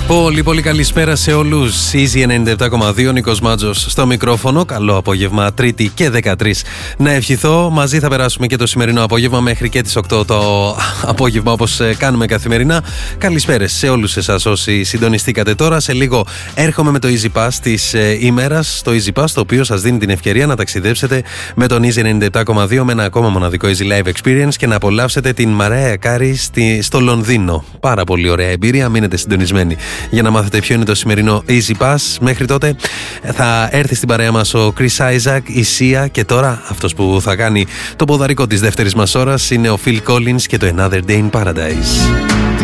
Πολύ καλησπέρα σε όλους. Easy 97,2, Νίκος Μάτζος στο μικρόφωνο. Καλό απόγευμα, Τρίτη και 13. Να ευχηθώ, μαζί θα περάσουμε και το σημερινό απόγευμα μέχρι και τις 8 το απόγευμα, όπως κάνουμε καθημερινά. Καλησπέρες σε όλους εσάς όσοι συντονιστήκατε τώρα. Σε λίγο έρχομαι με το Easy Pass της ημέρας. Το Easy Pass, το οποίο σας δίνει την ευκαιρία να ταξιδέψετε με τον Easy 97,2 με ένα ακόμα μοναδικό Easy Live Experience και να απολαύσετε την Mariah Carey στο Λονδίνο. Πάρα πολύ ωραία εμπειρία, μείνετε συντονισμένοι για να μάθετε ποιο είναι το σημερινό Easy Pass. Μέχρι τότε θα έρθει στην παρέα μας ο Chris Isaac, η Sia, και τώρα αυτός που θα κάνει το ποδαρικό της δεύτερης μας ώρας είναι ο Phil Collins και το Another Day in Paradise.